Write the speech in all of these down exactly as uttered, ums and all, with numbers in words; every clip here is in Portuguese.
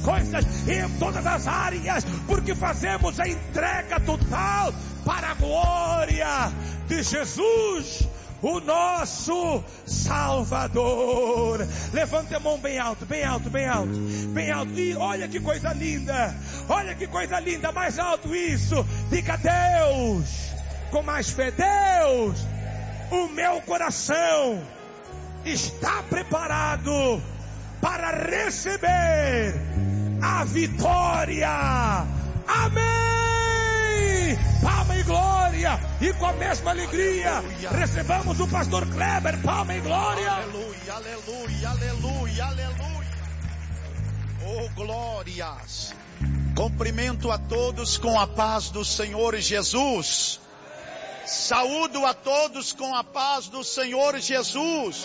coisas e em todas as áreas, porque fazemos a entrega total para a glória de Jesus, o nosso Salvador. Levante a mão bem alto, bem alto, bem alto, bem alto. E olha que coisa linda, olha que coisa linda, mais alto isso. Diga: Deus, com mais fé, Deus, o meu coração está preparado para receber a vitória. Amém. Palma e glória. E com a mesma alegria, aleluia, recebamos o pastor Kleber. Palma e glória. Aleluia, aleluia, aleluia, aleluia. Oh, glórias. Cumprimento a todos com a paz do Senhor Jesus. Saúdo a todos com a paz do Senhor Jesus.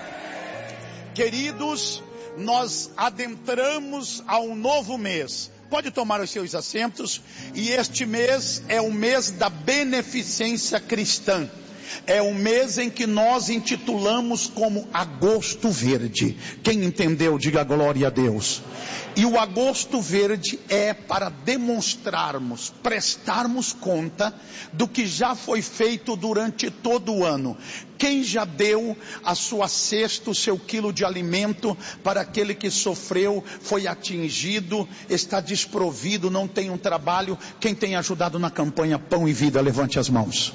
Queridos, nós adentramos a um novo mês. Pode tomar os seus assentos. E este mês é o mês da beneficência cristã. É o mês em que nós intitulamos como Agosto Verde. Quem entendeu, diga glória a Deus. E o Agosto Verde é para demonstrarmos, prestarmos conta do que já foi feito durante todo o ano. Quem já deu a sua cesta, o seu quilo de alimento para aquele que sofreu, foi atingido, está desprovido, não tem um trabalho? Quem tem ajudado na campanha Pão e Vida, levante as mãos.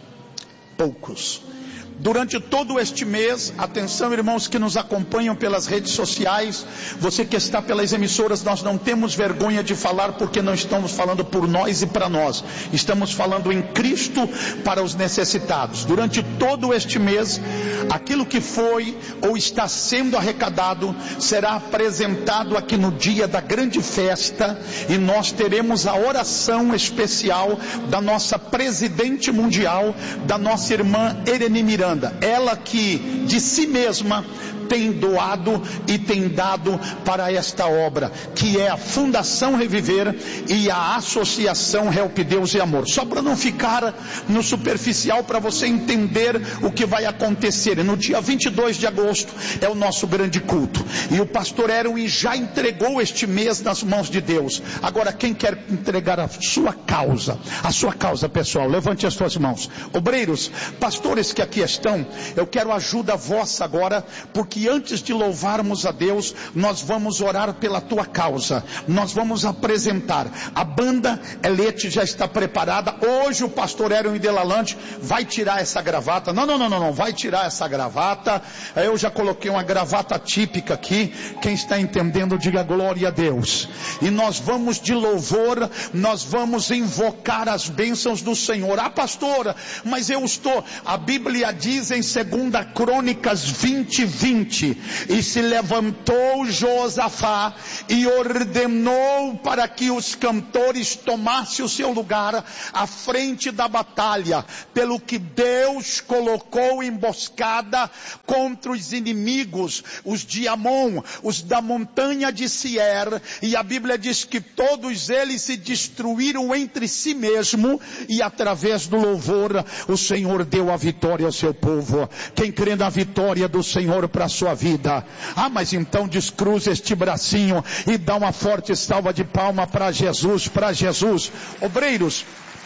Poucos. Durante todo este mês, atenção irmãos que nos acompanham pelas redes sociais, você que está pelas emissoras, nós não temos vergonha de falar, porque não estamos falando por nós e para nós, estamos falando em Cristo para os necessitados. Durante todo este mês, aquilo que foi ou está sendo arrecadado, será apresentado aqui no dia da grande festa, e nós teremos a oração especial da nossa presidente mundial, da nossa irmã Ereni Miranda. Ela que de si mesma tem doado e tem dado para esta obra, que é a Fundação Reviver e a Associação Help Deus e Amor. Só para não ficar no superficial, para você entender o que vai acontecer. No dia vinte e dois de agosto é o nosso grande culto, e o pastor Erwin já entregou este mês nas mãos de Deus. Agora, quem quer entregar a sua causa, a sua causa pessoal, levante as suas mãos. Obreiros, pastores que aqui estão, eu quero ajuda vossa agora, porque antes de louvarmos a Deus, nós vamos orar pela tua causa. Nós vamos apresentar. A banda Elete já está preparada. Hoje o pastor Erwin Delalande vai tirar essa gravata. Não, não, não, não, não, vai tirar essa gravata. Eu já coloquei uma gravata típica aqui. Quem está entendendo, diga glória a Deus. E nós vamos de louvor, nós vamos invocar as bênçãos do Senhor. Ah, pastora, mas eu estou... A Bíblia diz em segunda Crônicas vinte, vinte, e se levantou Josafá e ordenou para que os cantores tomassem o seu lugar à frente da batalha, pelo que Deus colocou emboscada contra os inimigos, os de Amon, os da montanha de Sier, e a Bíblia diz que todos eles se destruíram entre si mesmo, e através do louvor o Senhor deu a vitória ao seu povo. Quem crê na vitória do Senhor para a sua vida? Ah, mas então descruza este bracinho e dá uma forte salva de palma para Jesus, para Jesus. Obreiros,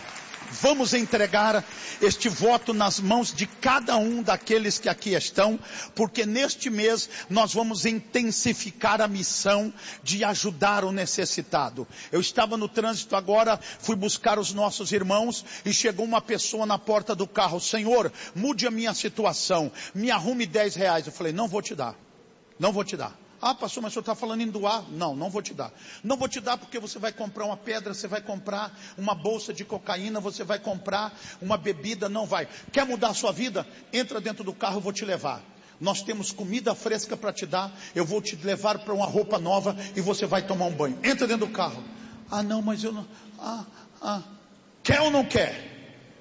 vamos entregar este voto nas mãos de cada um daqueles que aqui estão, porque neste mês nós vamos intensificar a missão de ajudar o necessitado. Eu estava no trânsito agora, fui buscar os nossos irmãos e chegou uma pessoa na porta do carro: Senhor, mude a minha situação, me arrume dez reais. Eu falei: não vou te dar, não vou te dar. Ah, pastor, mas o senhor está falando em doar? Não, não vou te dar. Não vou te dar porque você vai comprar uma pedra, você vai comprar uma bolsa de cocaína, você vai comprar uma bebida, não vai. Quer mudar a sua vida? Entra dentro do carro, eu vou te levar. Nós temos comida fresca para te dar, eu vou te levar para uma roupa nova e você vai tomar um banho. Entra dentro do carro. Ah, não, mas eu não... Ah, ah. Quer ou não quer?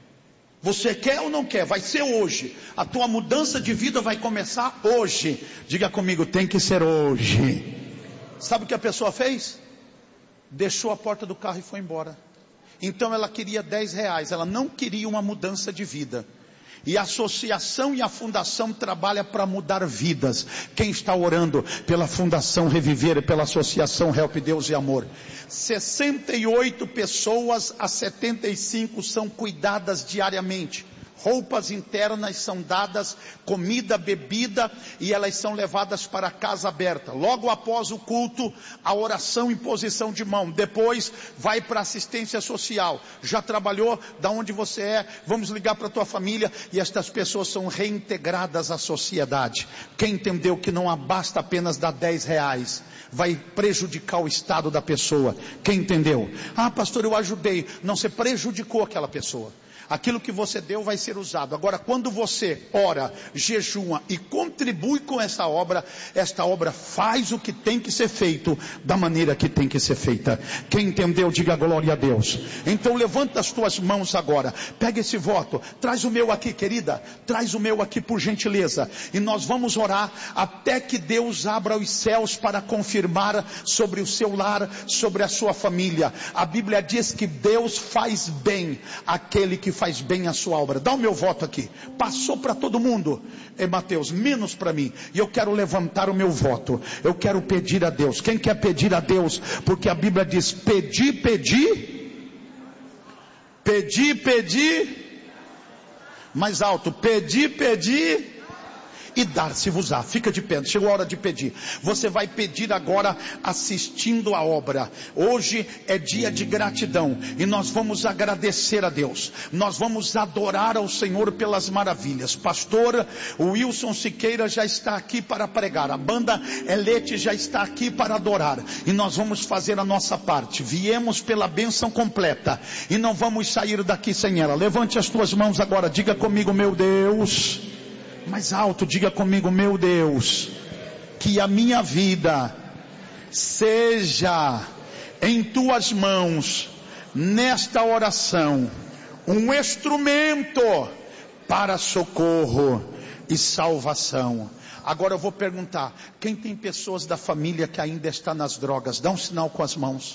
Você quer ou não quer? Vai ser hoje. A tua mudança de vida vai começar hoje. Diga comigo, tem que ser hoje. Sabe o que a pessoa fez? Deixou a porta do carro e foi embora. Então ela queria dez reais. Ela não queria uma mudança de vida. E a associação e a fundação trabalham para mudar vidas. Quem está orando pela Fundação Reviver e pela Associação Help Deus e Amor? sessenta e oito pessoas a setenta e cinco são cuidadas diariamente. Roupas internas são dadas, comida, bebida, e elas são levadas para a casa aberta. Logo após o culto, a oração em posição de mão. Depois vai para a assistência social. Já trabalhou? Da onde você é? Vamos ligar para a tua família. E estas pessoas são reintegradas à sociedade. Quem entendeu que não basta apenas dar dez reais, vai prejudicar o estado da pessoa? Quem entendeu? Ah, pastor, eu ajudei. Não, você prejudicou aquela pessoa. Aquilo que você deu vai ser usado. Agora, quando você ora, jejua e contribui com essa obra, esta obra faz o que tem que ser feito, da maneira que tem que ser feita. Quem entendeu, diga glória a Deus. Então levanta as tuas mãos agora, pega esse voto, traz o meu aqui, querida, traz o meu aqui por gentileza, e nós vamos orar até que Deus abra os céus para confirmar sobre o seu lar, sobre a sua família. A Bíblia diz que Deus faz bem aquele que faz bem a sua obra. Dá o meu voto aqui. Passou para todo mundo, é Mateus, menos para mim. E eu quero levantar o meu voto. Eu quero pedir a Deus. Quem quer pedir a Deus? Porque a Bíblia diz: pedir, pedir, pedir, pedir, mais alto, pedir, pedir e dar-se-vos-á. Fica de pé, chegou a hora de pedir. Você vai pedir agora assistindo a obra. Hoje é dia de gratidão e nós vamos agradecer a Deus. Nós vamos adorar ao Senhor pelas maravilhas. Pastor Wilson Siqueira já está aqui para pregar. A banda Elete já está aqui para adorar. E nós vamos fazer a nossa parte. Viemos pela bênção completa e não vamos sair daqui sem ela. Levante as tuas mãos agora. Diga comigo: meu Deus. Mais alto, diga comigo: meu Deus, que a minha vida seja em tuas mãos, nesta oração, um instrumento para socorro e salvação. Agora eu vou perguntar: quem tem pessoas da família que ainda está nas drogas? Dá um sinal com as mãos.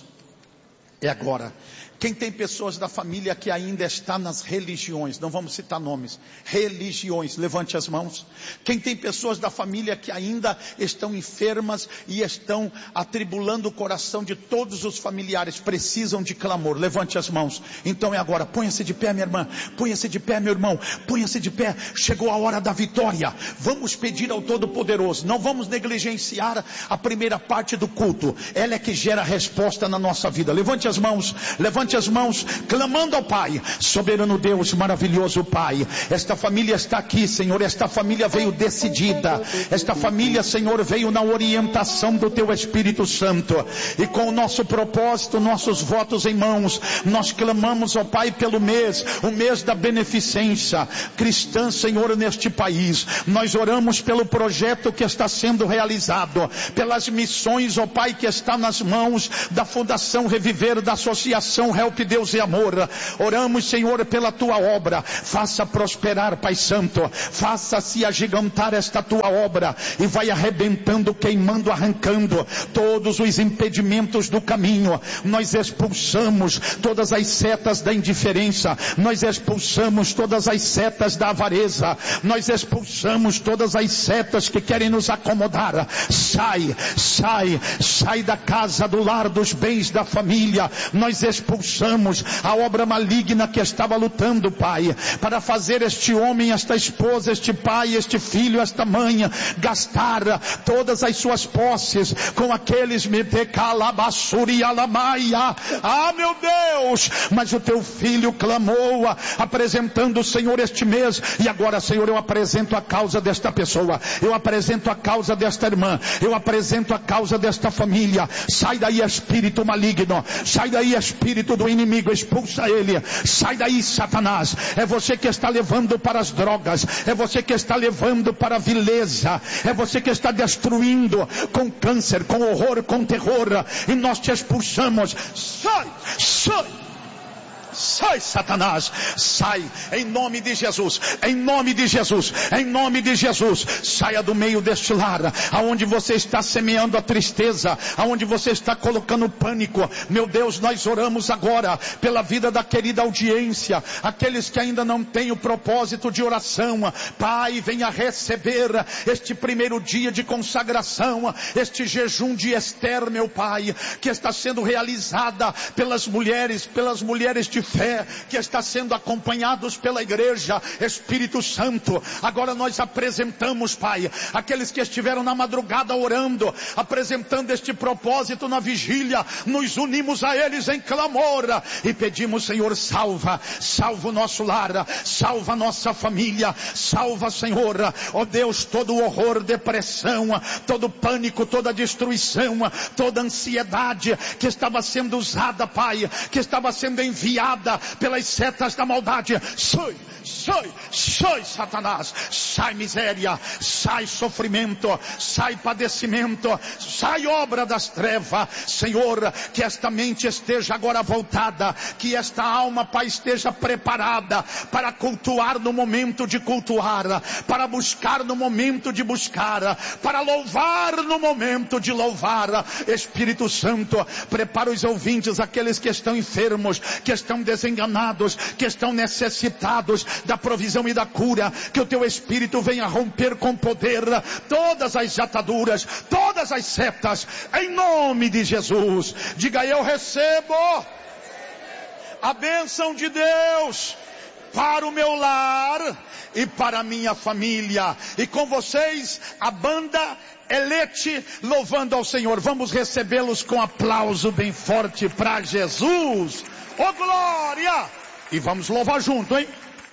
É agora. Quem tem pessoas da família que ainda está nas religiões? Não vamos citar nomes. Religiões, levante as mãos. Quem tem pessoas da família que ainda estão enfermas e estão atribulando o coração de todos os familiares, precisam de clamor, levante as mãos. Então é agora. Ponha-se de pé, minha irmã. Ponha-se de pé, meu irmão. Ponha-se de pé. Chegou a hora da vitória. Vamos pedir ao Todo-Poderoso. Não vamos negligenciar a primeira parte do culto. Ela é que gera resposta na nossa vida. Levante as mãos. Levante as mãos, clamando ao Pai. Soberano Deus, maravilhoso Pai, esta família está aqui, Senhor. Esta família veio decidida. Esta família, Senhor, veio na orientação do Teu Espírito Santo. E com o nosso propósito, nossos votos em mãos, nós clamamos ao Pai pelo mês, o mês da beneficência cristã, Senhor, neste país. Nós oramos pelo projeto que está sendo realizado, pelas missões, ó Pai, que está nas mãos da Fundação Reviver, da Associação Help Deus e Amor. Oramos, Senhor, pela Tua obra. Faça prosperar, Pai Santo. Faça-se agigantar esta Tua obra. E vai arrebentando, queimando, arrancando todos os impedimentos do caminho. Nós expulsamos todas as setas da indiferença. Nós expulsamos todas as setas da avareza. Nós expulsamos todas as setas que querem nos acomodar. Sai, sai, sai da casa, do lar, dos bens da família. Nós expulsamos a obra maligna que estava lutando, Pai, para fazer este homem, esta esposa, este pai, este filho, esta mãe, gastar todas as suas posses com aqueles metecalabassurialamaia. Ah, meu Deus! Mas o Teu filho clamou, apresentando, Senhor, este mês, e agora, Senhor, eu apresento a causa desta pessoa, eu apresento a causa desta irmã, eu apresento a causa desta família. Sai daí, espírito maligno, sai daí, espírito do inimigo, expulsa ele. Sai daí, Satanás. É você que está levando para as drogas, é você que está levando para a vileza, é você que está destruindo com câncer, com horror, com terror, e nós te expulsamos. Sai, sai. Sai, Satanás, sai, em nome de Jesus, em nome de Jesus, em nome de Jesus. Saia do meio deste lar, aonde você está semeando a tristeza, aonde você está colocando pânico. Meu Deus, nós oramos agora pela vida da querida audiência, aqueles que ainda não têm o propósito de oração. Pai, venha receber este primeiro dia de consagração, este jejum de Esther, meu Pai, que está sendo realizada pelas mulheres, pelas mulheres de fé, que está sendo acompanhados pela igreja. Espírito Santo, agora nós apresentamos, Pai, aqueles que estiveram na madrugada orando, apresentando este propósito na vigília, nos unimos a eles em clamor e pedimos, Senhor, salva, salva o nosso lar, salva a nossa família, salva, Senhor, ó Deus, todo o horror, depressão, todo pânico, toda destruição, toda ansiedade que estava sendo usada, Pai, que estava sendo enviada pelas setas da maldade. Sai, sai, sai, Satanás, sai miséria, sai sofrimento, sai padecimento, sai obra das trevas. Senhor, que esta mente esteja agora voltada, que esta alma, Pai, esteja preparada para cultuar no momento de cultuar, para buscar no momento de buscar, para louvar no momento de louvar. Espírito Santo, prepara os ouvintes, aqueles que estão enfermos, que estão desenganados, que estão necessitados da provisão e da cura. Que o teu Espírito venha romper com poder todas as ataduras, todas as setas, em nome de Jesus. Diga: eu recebo a bênção de Deus para o meu lar e para a minha família. E com vocês, a banda Elete louvando ao Senhor. Vamos recebê-los com aplauso bem forte para Jesus. Oh, glória! E vamos louvar junto, hein?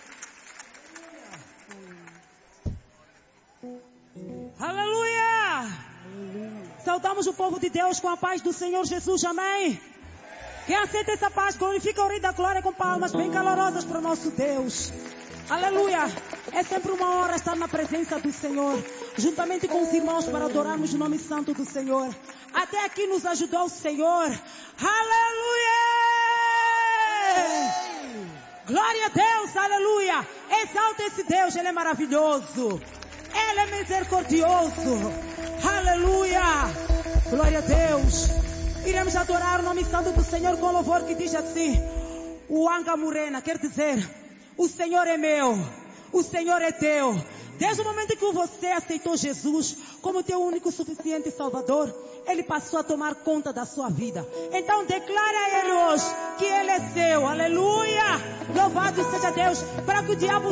Aleluia! Saudamos o povo de Deus com a paz do Senhor Jesus, amém? Quem aceita essa paz, glorifica o Rei da Glória com palmas bem calorosas para o nosso Deus. Aleluia! É sempre uma honra estar na presença do Senhor, juntamente com os irmãos, para adorarmos o nome santo do Senhor. Até aqui nos ajudou o Senhor. Aleluia! Glória a Deus, aleluia! Exalta esse Deus, Ele é maravilhoso, Ele é misericordioso. Aleluia! Glória a Deus! Iremos adorar o nome santo do Senhor com louvor que diz assim: o Anga Morena, quer dizer, o Senhor é meu, o Senhor é teu. Desde o momento que você aceitou Jesus como teu único suficiente Salvador, Ele passou a tomar conta da sua vida. Então declara a Ele hoje que Ele é seu. Aleluia! Louvado seja Deus, para que o diabo